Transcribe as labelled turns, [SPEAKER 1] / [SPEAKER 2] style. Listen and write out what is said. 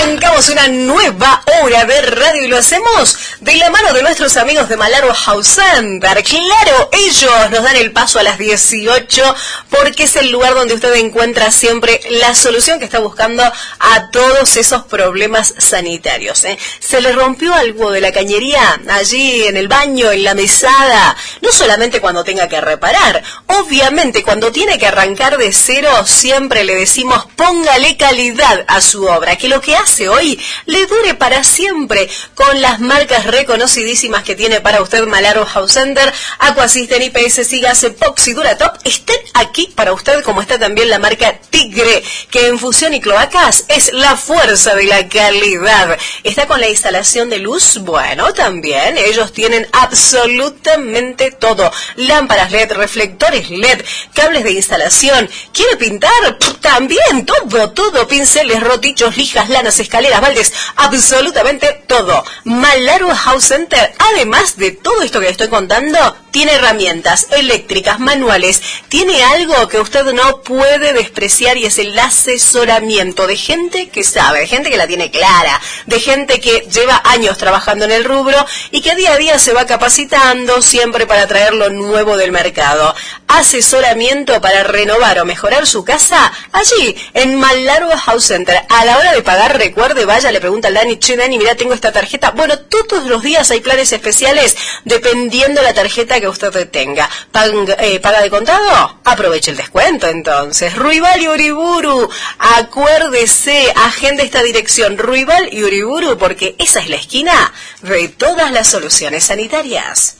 [SPEAKER 1] Arrancamos una nueva hora de radio y lo hacemos de la mano de nuestros amigos de Malaro House Center. Claro, ellos nos dan el paso a las 18 porque es el lugar donde usted encuentra siempre la solución que está buscando a todos esos problemas sanitarios. ¿Se le rompió algo de la cañería allí en el baño, en la mesada? No solamente cuando tenga que reparar, obviamente cuando tiene que arrancar de cero, siempre le decimos póngale calidad a su obra, que lo que hace hoy le dure para siempre, con las marcas reconocidísimas que tiene para usted Malaro House Center, Aquasystem, IPS, Sigas, Epoxy, Duratop, estén aquí para usted, como está también la marca Tigre, que en fusión y cloacas es la fuerza de la calidad. ¿Está con la instalación de luz? Bueno, también ellos tienen absolutamente todo, lámparas LED, reflectores LED, cables de instalación. ¿Quiere pintar? También, todo, pinceles, rotichos, lijas, lanas, escaleras, baldes, absolutamente todo. Malaro House Center, además de todo esto que le estoy contando, tiene herramientas eléctricas, manuales, tiene algo que usted no puede despreciar y es el asesoramiento de gente que sabe, de gente que la tiene clara, de gente que lleva años trabajando en el rubro y que día a día se va capacitando siempre para traer lo nuevo del mercado. Asesoramiento para renovar o mejorar su casa, allí en Malaro House Center. A la hora de pagar, recuerde, vaya, le pregunta al Dani, che Dani, mira, tengo esta tarjeta. Bueno, todos los días hay planes especiales dependiendo la tarjeta que usted tenga. ¿Paga de contado? Aproveche el descuento entonces. Ruibal y Uriburu, acuérdese, agende esta dirección, Ruibal y Uriburu, porque esa es la esquina de todas las soluciones sanitarias.